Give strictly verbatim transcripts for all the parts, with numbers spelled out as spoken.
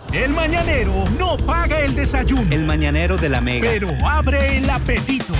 El mañanero no paga el desayuno. El mañanero de la Mega. Pero abre el apetito.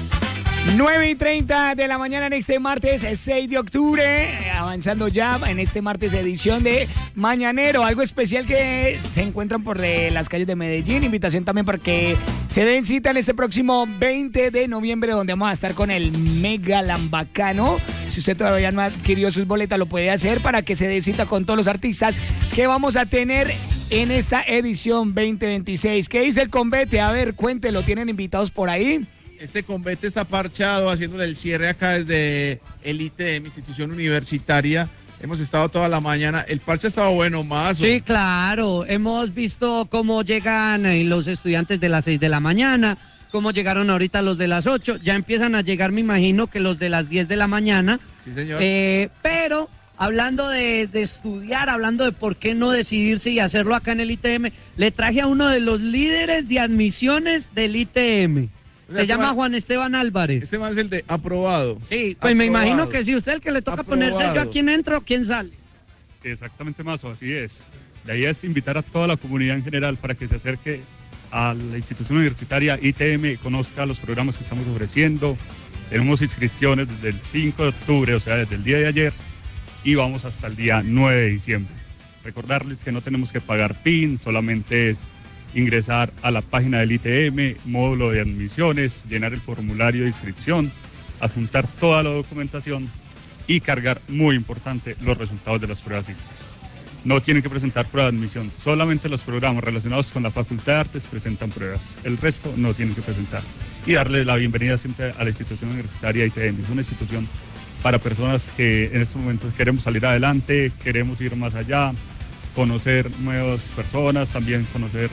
nueve y treinta de la mañana en este martes seis de octubre, avanzando ya en este martes edición de Mañanero, algo especial que se encuentran por de las calles de Medellín, invitación también para que se den cita en este próximo veinte de noviembre donde vamos a estar con el Mega Lambacano. Si usted todavía no adquirió sus boletas lo puede hacer para que se dé cita con todos los artistas que vamos a tener en esta edición veinte veintiséis. ¿Qué dice el Convete? A ver, cuéntelo, ¿tienen invitados por ahí? Este Convete está parchado, haciéndole el cierre acá desde el I T M, institución universitaria. Hemos estado toda la mañana. El parche ha estado bueno, más. Sí, claro. Hemos visto cómo llegan eh, los estudiantes de las seis de la mañana, cómo llegaron ahorita los de las ocho. Ya empiezan a llegar, me imagino, que los de las diez de la mañana. Sí, señor. Eh, pero hablando de, de estudiar, hablando de por qué no decidirse y hacerlo acá en el I T M, le traje a uno de los líderes de admisiones del I T M. Se llama Juan Esteban Álvarez. Este más es el de aprobado. Sí, pues aprobado. Me imagino que si usted el que le toca aprobado. Poner sello a quién entra o quién sale. Exactamente, Mazo, así es. De ahí es invitar a toda la comunidad en general para que se acerque a la institución universitaria I T M, conozca los programas que estamos ofreciendo. Tenemos inscripciones desde el cinco de octubre, o sea, desde el día de ayer, y vamos hasta el día nueve de diciembre. Recordarles que no tenemos que pagar P I N, solamente es ingresar a la página del I T M, módulo de admisiones, llenar el formulario de inscripción, adjuntar toda la documentación y cargar, muy importante, los resultados de las pruebas simples. No tienen que presentar prueba de admisión, solamente los programas relacionados con la Facultad de Artes presentan pruebas, el resto no tienen que presentar. Y darle la bienvenida siempre a la institución universitaria I T M, es una institución para personas que en estos momentos queremos salir adelante, queremos ir más allá, conocer nuevas personas, también conocer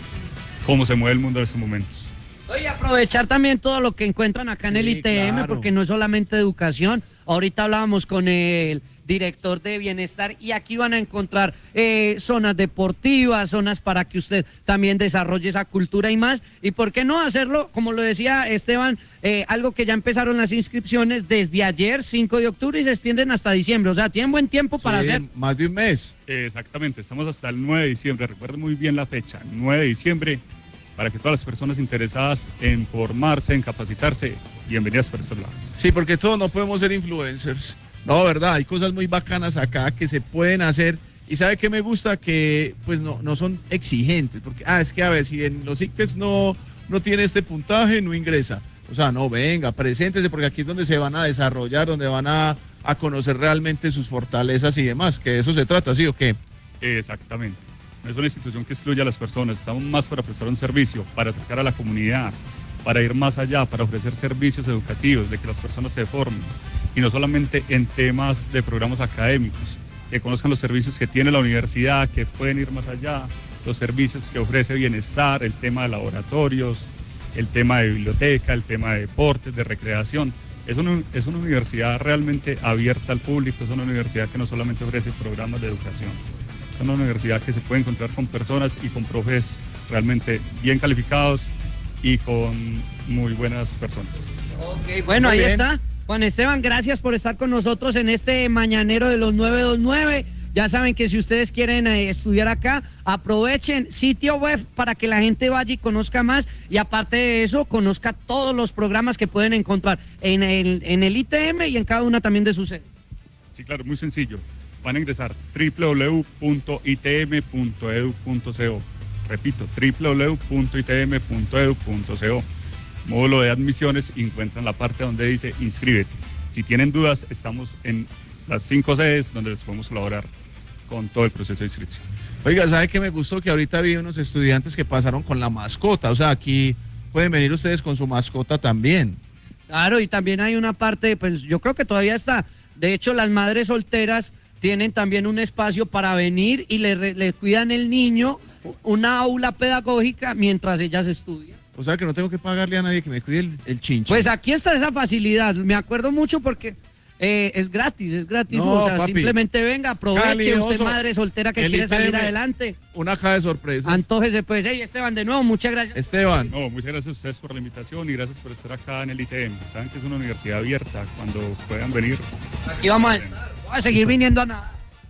cómo se mueve el mundo en estos momentos. Oye, aprovechar también todo lo que encuentran acá en el sí, I T M, claro. Porque no es solamente educación. Ahorita hablábamos con el director de Bienestar y aquí van a encontrar eh, zonas deportivas, zonas para que usted también desarrolle esa cultura y más. Y por qué no hacerlo, como lo decía Esteban, eh, algo que ya empezaron las inscripciones desde ayer, cinco de octubre, y se extienden hasta diciembre. O sea, tienen buen tiempo para sí, hacer. Más de un mes. Exactamente, estamos hasta el nueve de diciembre. Recuerden muy bien la fecha, nueve de diciembre, para que todas las personas interesadas en formarse, en capacitarse, bienvenidas por estos lados. Sí, porque todos no podemos ser influencers. No, verdad, hay cosas muy bacanas acá que se pueden hacer. Y ¿sabe qué me gusta? Que pues no, no son exigentes. Porque, ah, es que a ver, si en los I C F E S no, no tiene este puntaje, no ingresa. O sea, no, venga, preséntese, porque aquí es donde se van a desarrollar, donde van a, a conocer realmente sus fortalezas y demás. Que de eso se trata, ¿sí o qué? Exactamente. No es una institución que excluya a las personas, estamos más para prestar un servicio, para acercar a la comunidad, para ir más allá, para ofrecer servicios educativos, de que las personas se formen, y no solamente en temas de programas académicos, que conozcan los servicios que tiene la universidad, que pueden ir más allá, los servicios que ofrece Bienestar, el tema de laboratorios, el tema de biblioteca, el tema de deportes, de recreación. Es una, es una universidad realmente abierta al público, es una universidad que no solamente ofrece programas de educación. Es una universidad que se puede encontrar con personas y con profes realmente bien calificados y con muy buenas personas. Ok, bueno, muy ahí bien. Está. Juan Esteban, gracias por estar con nosotros en este mañanero de los nueve dos nueve. Ya saben que si ustedes quieren eh, estudiar acá, aprovechen sitio web para que la gente vaya y conozca más, y aparte de eso, conozca todos los programas que pueden encontrar en el, en el I T M y en cada una también de sus sedes. Sí, claro, muy sencillo. Van a ingresar doble u doble u doble u punto i t m punto e d u punto co. Repito, doble u doble u doble u punto i t m punto e d u punto co. Módulo de admisiones, encuentran la parte donde dice inscríbete. Si tienen dudas, estamos en las cinco sedes donde les podemos colaborar con todo el proceso de inscripción. Oiga, ¿sabe qué me gustó? Que ahorita vi unos estudiantes que pasaron con la mascota. O sea, aquí pueden venir ustedes con su mascota también. Claro, y también hay una parte, pues yo creo que todavía está. De hecho, las madres solteras tienen también un espacio para venir y le, le cuidan el niño, una aula pedagógica mientras ellas estudian. O sea que no tengo que pagarle a nadie que me cuide el, el chinche. Pues aquí está esa facilidad, me acuerdo mucho porque eh, es gratis, es gratis, no, o sea, papi. Simplemente venga, aproveche, Cali, usted oso, madre soltera que quiere salir adelante. Una caja de sorpresas. Antójese pues, hey, Esteban, de nuevo, muchas gracias. Esteban. No, muchas gracias a ustedes por la invitación y gracias por estar acá en el I T M. Saben que es una universidad abierta, cuando puedan venir. Aquí vamos a estar, voy a seguir viniendo a nada.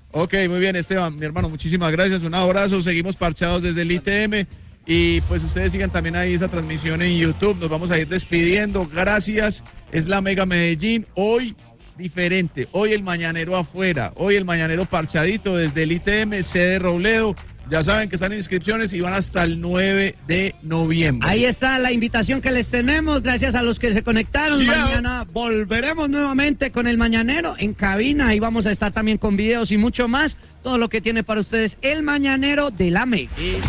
Ok, muy bien, Esteban, mi hermano, muchísimas gracias, un abrazo, seguimos parchados desde el I T M y pues ustedes sigan también ahí esa transmisión en YouTube, nos vamos a ir despidiendo, gracias, es la Mega Medellín, hoy diferente, hoy el mañanero afuera, hoy el mañanero parchadito desde el I T M, sede Robledo. Ya saben que están en inscripciones y van hasta el nueve de noviembre. Ahí está la invitación que les tenemos. Gracias a los que se conectaron. Sí, mañana volveremos nuevamente con el Mañanero en cabina. Ahí vamos a estar también con videos y mucho más. Todo lo que tiene para ustedes el Mañanero de la Mega. El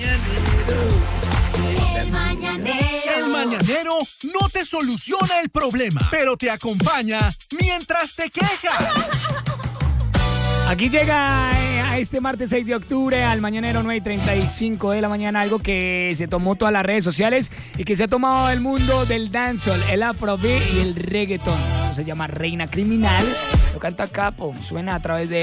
Mañanero. El Mañanero no te soluciona el problema, pero te acompaña mientras te quejas. Aquí llega eh, a este martes seis de octubre al Mañanero nueve y treinta y cinco de la mañana algo que se tomó todas las redes sociales y que se ha tomado el mundo del dancehall, el afrobeat y el reggaetón. Eso se llama Reina Criminal. Lo canta Capo, suena a través de